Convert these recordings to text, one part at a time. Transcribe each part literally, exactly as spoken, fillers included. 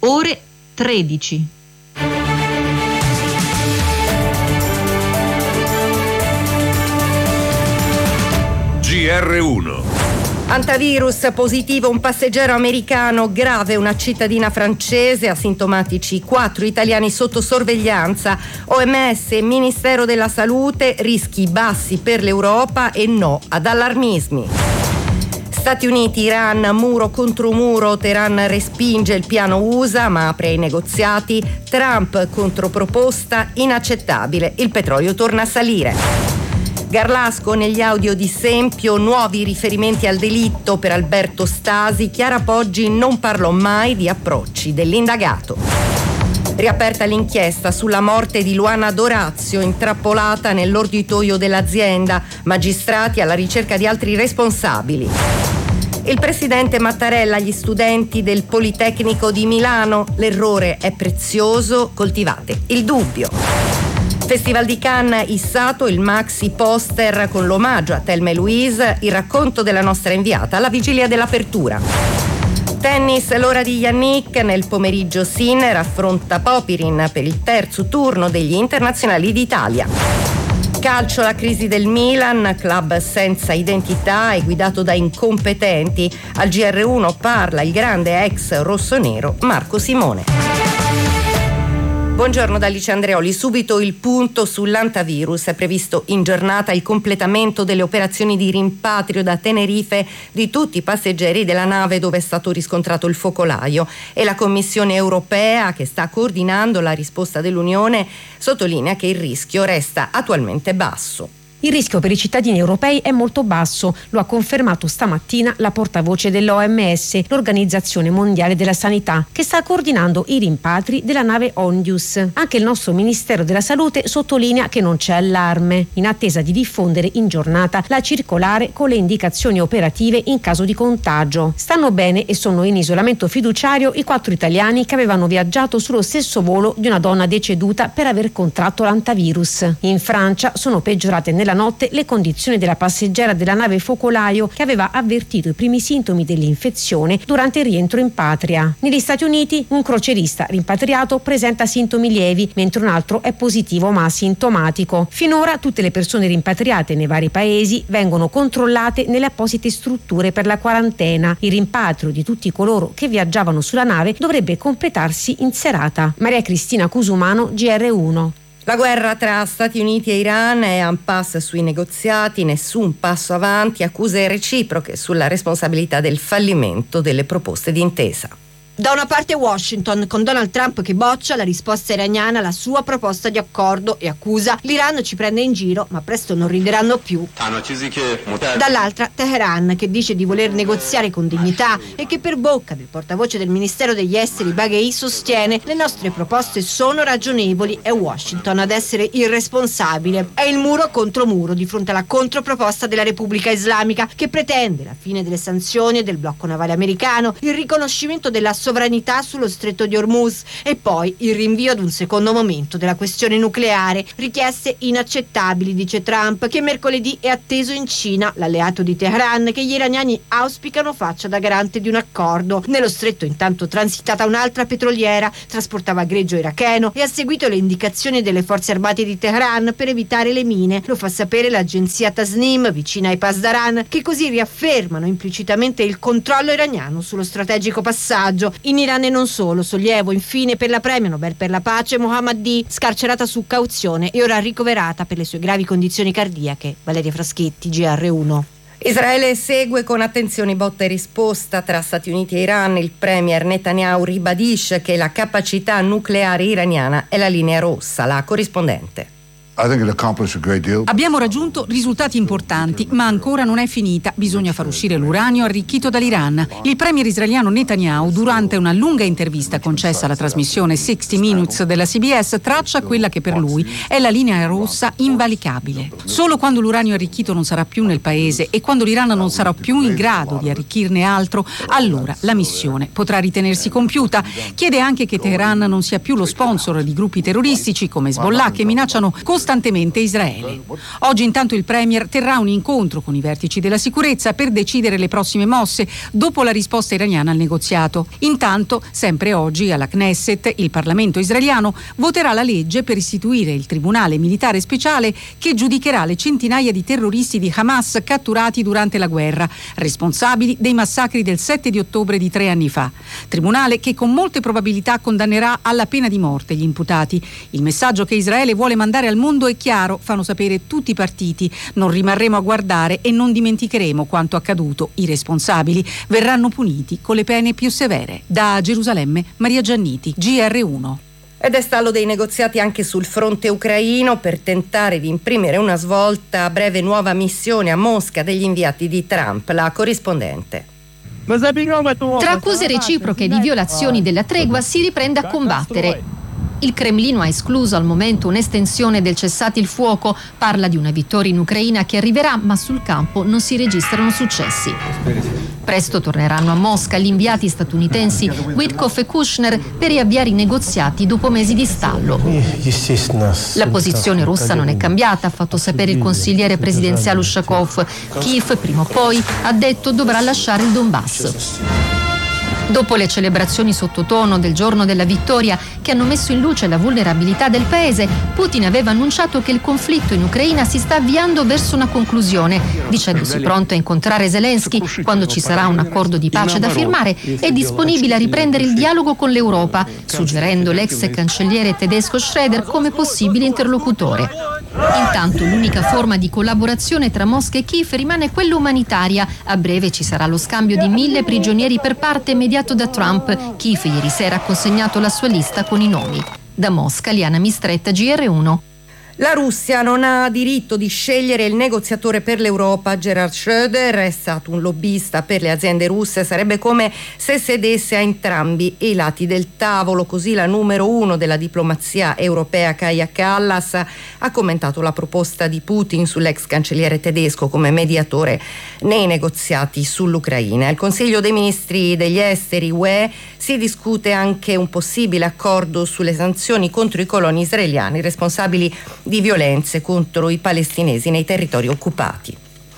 ore tredici. G R uno. Antivirus positivo un passeggero americano, grave una cittadina francese, asintomatici quattro italiani sotto sorveglianza. O M S, Ministero della Salute, rischi bassi per l'Europa e no ad allarmismi. Stati Uniti, Iran, muro contro muro, Teheran respinge il piano U S A ma apre i negoziati. Trump controproposta, inaccettabile, il petrolio torna a salire. Garlasco negli audio di Sempio, nuovi riferimenti al delitto per Alberto Stasi. Chiara Poggi non parlò mai di approcci dell'indagato. Riaperta l'inchiesta sulla morte di Luana Dorazio, intrappolata nell'orditoio dell'azienda. Magistrati alla ricerca di altri responsabili. Il presidente Mattarella agli studenti del Politecnico di Milano. L'errore è prezioso, coltivate il dubbio. Festival di Cannes issato il maxi poster con l'omaggio a Thelma e Louise, il racconto della nostra inviata alla vigilia dell'apertura. Tennis, l'ora di Yannick, nel pomeriggio Sinner affronta Popirin per il terzo turno degli internazionali d'Italia. Calcio, la crisi del Milan, club senza identità e guidato da incompetenti. Al G R uno parla il grande ex rossonero Marco Simone. Buongiorno da Alice Andreoli. Subito il punto sull'antivirus. È previsto in giornata il completamento delle operazioni di rimpatrio da Tenerife di tutti i passeggeri della nave dove è stato riscontrato il focolaio, e la Commissione europea, che sta coordinando la risposta dell'Unione, sottolinea che il rischio resta attualmente basso. Il rischio per i cittadini europei è molto basso, lo ha confermato stamattina la portavoce dell'O M S, l'Organizzazione Mondiale della Sanità, che sta coordinando i rimpatri della nave Ondius. Anche il nostro Ministero della Salute sottolinea che non c'è allarme, in attesa di diffondere in giornata la circolare con le indicazioni operative in caso di contagio. Stanno bene e sono in isolamento fiduciario i quattro italiani che avevano viaggiato sullo stesso volo di una donna deceduta per aver contratto l'antivirus. In Francia sono peggiorate nella notte le condizioni della passeggera della nave focolaio che aveva avvertito i primi sintomi dell'infezione durante il rientro in patria. Negli Stati Uniti un crocerista rimpatriato presenta sintomi lievi, mentre un altro è positivo ma asintomatico. Finora tutte le persone rimpatriate nei vari paesi vengono controllate nelle apposite strutture per la quarantena. Il rimpatrio di tutti coloro che viaggiavano sulla nave dovrebbe completarsi in serata. Maria Cristina Cusumano, G R uno. La guerra tra Stati Uniti e Iran è en passe sui negoziati, nessun passo avanti, accuse reciproche sulla responsabilità del fallimento delle proposte d'intesa. Da una parte Washington, con Donald Trump che boccia la risposta iraniana alla sua proposta di accordo e accusa l'Iran ci prende in giro, ma presto non rideranno più. Dall'altra Teheran, che dice di voler negoziare con dignità e che per bocca del portavoce del Ministero degli Esteri Baghei sostiene le nostre proposte sono ragionevoli, è Washington ad essere irresponsabile. È il muro contro muro di fronte alla controproposta della Repubblica Islamica, che pretende la fine delle sanzioni e del blocco navale americano, il riconoscimento della sovranità sullo stretto di Hormuz e poi il rinvio ad un secondo momento della questione nucleare. Richieste inaccettabili, dice Trump, che mercoledì è atteso in Cina, l'alleato di Teheran, che gli iraniani auspicano faccia da garante di un accordo. Nello stretto intanto transitata un'altra petroliera, trasportava greggio iracheno e ha seguito le indicazioni delle forze armate di Teheran per evitare le mine. Lo fa sapere l'agenzia Tasnim, vicina ai Pasdaran, che così riaffermano implicitamente il controllo iraniano sullo strategico passaggio. In Iran e non solo, sollievo infine per la premio Nobel per la pace Mohammadi, scarcerata su cauzione e ora ricoverata per le sue gravi condizioni cardiache. Valeria Fraschetti, G R uno. Israele segue con attenzione botta e risposta tra Stati Uniti e Iran. Il premier Netanyahu ribadisce che la capacità nucleare iraniana è la linea rossa. La corrispondente. Abbiamo raggiunto risultati importanti, ma ancora non è finita. Bisogna far uscire l'uranio arricchito dall'Iran. Il premier israeliano Netanyahu, durante una lunga intervista concessa alla trasmissione sessanta Minutes della C B S, traccia quella che per lui è la linea rossa invalicabile. Solo quando l'uranio arricchito non sarà più nel paese e quando l'Iran non sarà più in grado di arricchirne altro, allora la missione potrà ritenersi compiuta. Chiede anche che Teheran non sia più lo sponsor di gruppi terroristici come Hezbollah che minacciano costantemente Israele. Oggi intanto il Premier terrà un incontro con i vertici della sicurezza per decidere le prossime mosse dopo la risposta iraniana al negoziato. Intanto, sempre oggi, alla Knesset, il Parlamento israeliano voterà la legge per istituire il Tribunale Militare Speciale che giudicherà le centinaia di terroristi di Hamas catturati durante la guerra, responsabili dei massacri del sette di ottobre di tre anni fa. Tribunale che con molte probabilità condannerà alla pena di morte gli imputati. Il messaggio che Israele vuole mandare al mondo è chiaro, fanno sapere tutti i partiti. Non rimarremo a guardare e non dimenticheremo quanto accaduto. I responsabili verranno puniti con le pene più severe. Da Gerusalemme, Maria Gianniti, G R uno. Ed è stallo dei negoziati anche sul fronte ucraino per tentare di imprimere una svolta a breve nuova missione a Mosca degli inviati di Trump. La corrispondente. Tra accuse reciproche di violazioni della tregua si riprende a combattere. Il Cremlino ha escluso al momento un'estensione del cessate il fuoco, parla di una vittoria in Ucraina che arriverà, ma sul campo non si registrano successi. Presto torneranno a Mosca gli inviati statunitensi Witkoff e Kushner per riavviare i negoziati dopo mesi di stallo. La posizione russa non è cambiata, ha fatto sapere il consigliere presidenziale Ushakov. Kiev, prima o poi, ha detto, dovrà lasciare il Donbass. Dopo le celebrazioni sottotono del giorno della vittoria che hanno messo in luce la vulnerabilità del paese, Putin aveva annunciato che il conflitto in Ucraina si sta avviando verso una conclusione, dicendosi pronto a incontrare Zelensky quando ci sarà un accordo di pace da firmare e disponibile a riprendere il dialogo con l'Europa, suggerendo l'ex cancelliere tedesco Schröder come possibile interlocutore. Intanto l'unica forma di collaborazione tra Mosca e Kiev rimane quella umanitaria. A breve ci sarà lo scambio di mille prigionieri per parte mediato da Trump. Kiev ieri sera ha consegnato la sua lista con i nomi. Da Mosca, Liana Mistretta, G R uno. La Russia non ha diritto di scegliere il negoziatore per l'Europa. Gerhard Schröder è stato un lobbista per le aziende russe, sarebbe come se sedesse a entrambi i lati del tavolo. Così la numero uno della diplomazia europea, Kaja Kallas, ha commentato la proposta di Putin sull'ex cancelliere tedesco come mediatore nei negoziati sull'Ucraina. Al Consiglio dei Ministri degli Esteri U E si discute anche un possibile accordo sulle sanzioni contro i coloni israeliani responsabili di violenze contro i palestinesi nei territori occupati.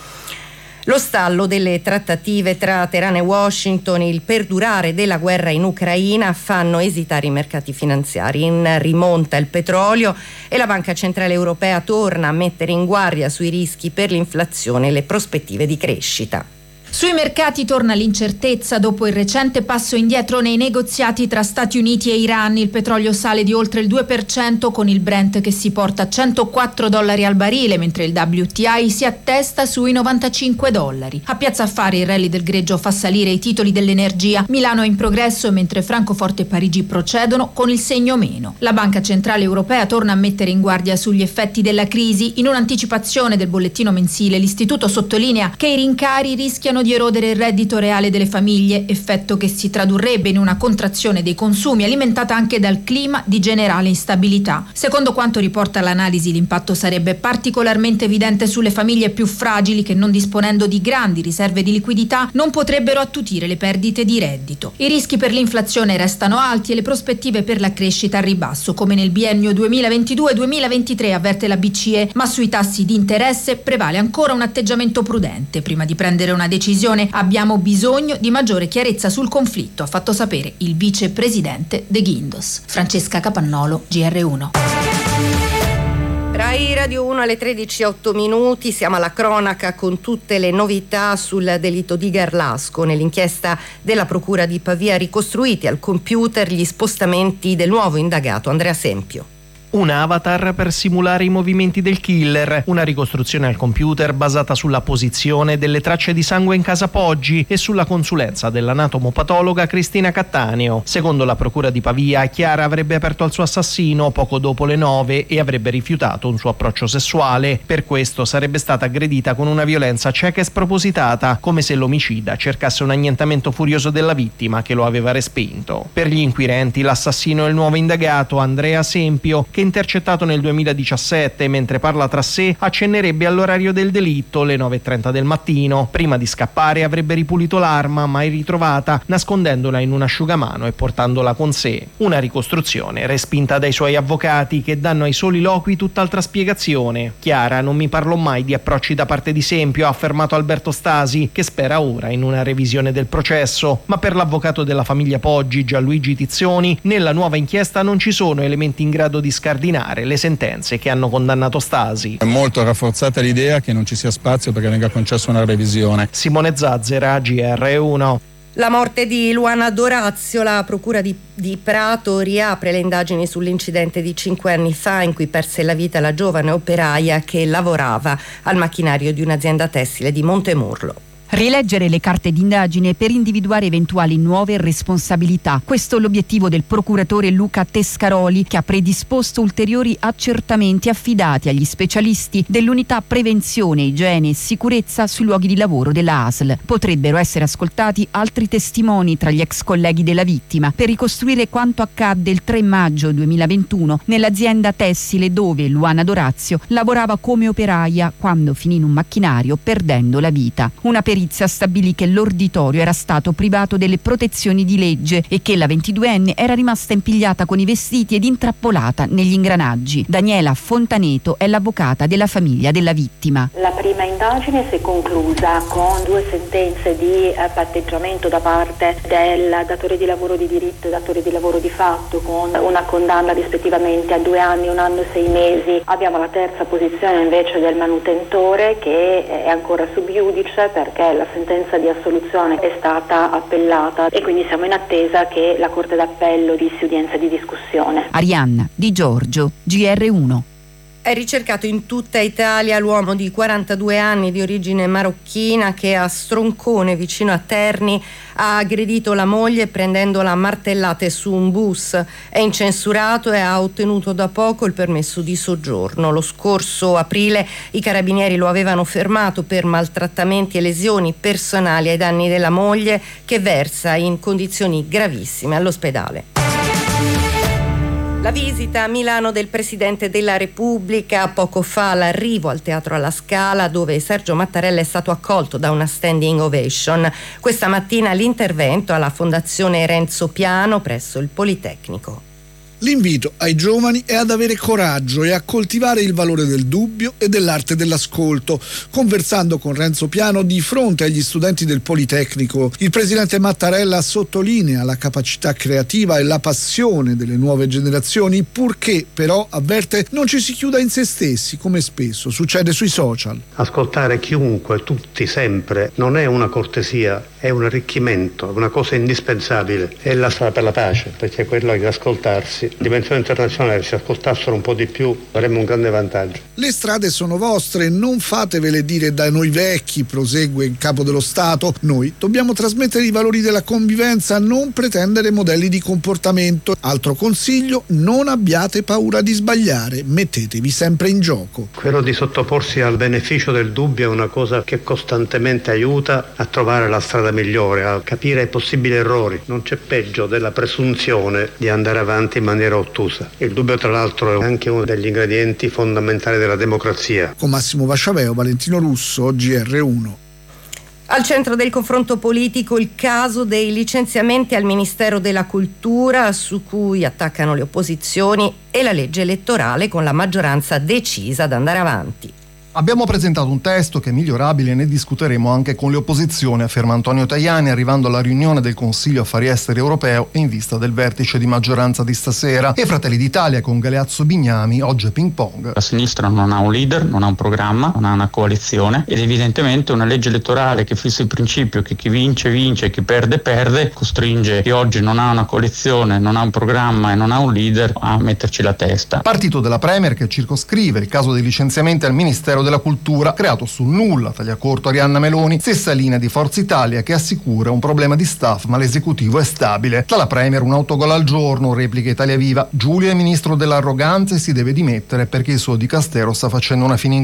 Lo stallo delle trattative tra Teheran e Washington, il perdurare della guerra in Ucraina fanno esitare i mercati finanziari. In rimonta il petrolio e la Banca Centrale Europea torna a mettere in guardia sui rischi per l'inflazione e le prospettive di crescita. Sui mercati torna l'incertezza dopo il recente passo indietro nei negoziati tra Stati Uniti e Iran. Il petrolio sale di oltre il due per cento con il Brent che si porta a centoquattro dollari al barile, mentre il W T I si attesta sui novantacinque dollari. A Piazza Affari il rally del greggio fa salire i titoli dell'energia. Milano è in progresso mentre Francoforte e Parigi procedono con il segno meno. La Banca Centrale Europea torna a mettere in guardia sugli effetti della crisi. In un'anticipazione del bollettino mensile l'istituto sottolinea che i rincari rischiano di erodere il reddito reale delle famiglie, effetto che si tradurrebbe in una contrazione dei consumi alimentata anche dal clima di generale instabilità. Secondo quanto riporta l'analisi, l'impatto sarebbe particolarmente evidente sulle famiglie più fragili che, non disponendo di grandi riserve di liquidità, non potrebbero attutire le perdite di reddito. I rischi per l'inflazione restano alti e le prospettive per la crescita a ribasso, come nel biennio duemilaventidue duemilaventitré, avverte la B C E, ma sui tassi di interesse prevale ancora un atteggiamento prudente. Prima di prendere una decisione abbiamo bisogno di maggiore chiarezza sul conflitto, ha fatto sapere il vicepresidente De Guindos. Francesca Capannolo, G R uno. Rai Radio uno alle tredici e otto minuti, siamo alla cronaca con tutte le novità sul delitto di Garlasco. Nell'inchiesta della Procura di Pavia ricostruiti al computer gli spostamenti del nuovo indagato Andrea Sempio. Un avatar per simulare i movimenti del killer, una ricostruzione al computer basata sulla posizione delle tracce di sangue in casa Poggi e sulla consulenza dell'anatomopatologa Cristina Cattaneo. Secondo la procura di Pavia, Chiara avrebbe aperto al suo assassino poco dopo le nove e avrebbe rifiutato un suo approccio sessuale. Per questo sarebbe stata aggredita con una violenza cieca e spropositata, come se l'omicida cercasse un annientamento furioso della vittima che lo aveva respinto. Per gli inquirenti, l'assassino è il nuovo indagato Andrea Sempio, che intercettato nel duemiladiciassette mentre parla tra sé accennerebbe all'orario del delitto, le nove e trenta del mattino. Prima di scappare avrebbe ripulito l'arma mai ritrovata, nascondendola in un asciugamano e portandola con sé. Una ricostruzione respinta dai suoi avvocati, che danno ai soliloqui tutt'altra spiegazione. Chiara: non mi parlò mai di approcci da parte di Sempio, ha affermato Alberto Stasi, che spera ora in una revisione del processo. Ma per l'avvocato della famiglia Poggi, Gianluigi Tizioni, nella nuova inchiesta non ci sono elementi in grado di scardinare le sentenze che hanno condannato Stasi. È molto rafforzata l'idea che non ci sia spazio perché venga concessa una revisione. Simone Zazzera, G R uno. La morte di Luana D'Orazio, la procura di, di Prato riapre le indagini sull'incidente di cinque anni fa in cui perse la vita la giovane operaia che lavorava al macchinario di un'azienda tessile di Montemurlo. Rileggere le carte d'indagine per individuare eventuali nuove responsabilità. Questo è l'obiettivo del procuratore Luca Tescaroli, che ha predisposto ulteriori accertamenti affidati agli specialisti dell'unità prevenzione, igiene e sicurezza sui luoghi di lavoro della A S L. Potrebbero essere ascoltati altri testimoni tra gli ex colleghi della vittima per ricostruire quanto accadde il tre maggio duemilaventuno nell'azienda tessile dove Luana D'Orazio lavorava come operaia quando finì in un macchinario perdendo la vita. Una perizia stabilì che l'orditorio era stato privato delle protezioni di legge e che la ventiduenne era rimasta impigliata con i vestiti ed intrappolata negli ingranaggi. Daniela Fontaneto è l'avvocata della famiglia della vittima. La prima indagine si è conclusa con due sentenze di eh, patteggiamento da parte del datore di lavoro di diritto e datore di lavoro di fatto, con una condanna rispettivamente a due anni, un anno e sei mesi. Abbiamo la terza posizione invece del manutentore, che è ancora sub iudice perché la sentenza di assoluzione è stata appellata e quindi siamo in attesa che la Corte d'Appello dissi udienza di discussione. Arianna Di Giorgio, G R uno. È ricercato in tutta Italia l'uomo di quarantadue anni di origine marocchina che a Stroncone, vicino a Terni, ha aggredito la moglie prendendola a martellate su un bus. È incensurato e ha ottenuto da poco il permesso di soggiorno. Lo scorso aprile i carabinieri lo avevano fermato per maltrattamenti e lesioni personali ai danni della moglie, che versa in condizioni gravissime all'ospedale. La visita a Milano del Presidente della Repubblica, poco fa l'arrivo al Teatro alla Scala, dove Sergio Mattarella è stato accolto da una standing ovation. Questa mattina l'intervento alla Fondazione Renzo Piano presso il Politecnico. L'invito ai giovani è ad avere coraggio e a coltivare il valore del dubbio e dell'arte dell'ascolto. Conversando con Renzo Piano di fronte agli studenti del Politecnico, il presidente Mattarella sottolinea la capacità creativa e la passione delle nuove generazioni, purché però, avverte, non ci si chiuda in se stessi, come spesso succede sui social. Ascoltare chiunque, tutti, sempre, non è una cortesia, è un arricchimento, una cosa indispensabile. È la strada per la pace, perché quello è di ascoltarsi. In dimensione internazionale, se ascoltassero un po' di più avremmo un grande vantaggio. Le strade sono vostre, non fatevele dire da noi vecchi, prosegue il capo dello Stato. Noi dobbiamo trasmettere i valori della convivenza, non pretendere modelli di comportamento. Altro consiglio: non abbiate paura di sbagliare, mettetevi sempre in gioco. Quello di sottoporsi al beneficio del dubbio è una cosa che costantemente aiuta a trovare la strada migliore, a capire i possibili errori. Non c'è peggio della presunzione di andare avanti in maniera ottusa. Il dubbio, tra l'altro, è anche uno degli ingredienti fondamentali della democrazia. Con Massimo Vasciaveo, Valentino Russo, G R uno. Al centro del confronto politico il caso dei licenziamenti al Ministero della Cultura, su cui attaccano le opposizioni, e la legge elettorale con la maggioranza decisa ad andare avanti. Abbiamo presentato un testo che è migliorabile e ne discuteremo anche con le opposizioni, afferma Antonio Tajani, arrivando alla riunione del Consiglio Affari Esteri Europeo e in vista del vertice di maggioranza di stasera. E Fratelli d'Italia con Galeazzo Bignami, oggi è ping pong. La sinistra non ha un leader, non ha un programma, non ha una coalizione ed evidentemente una legge elettorale che fissa il principio che chi vince vince e chi perde perde, costringe chi oggi non ha una coalizione, non ha un programma e non ha un leader a metterci la testa. Partito della Premier che circoscrive il caso dei licenziamenti al Ministero della Cultura, creato sul nulla, taglia corto Arianna Meloni, stessa linea di Forza Italia che assicura un problema di staff ma l'esecutivo è stabile. Dalla Premier un autogol al giorno, replica Italia Viva, Giulia è ministro dell'arroganza e si deve dimettere perché il suo dicastero sta facendo una fine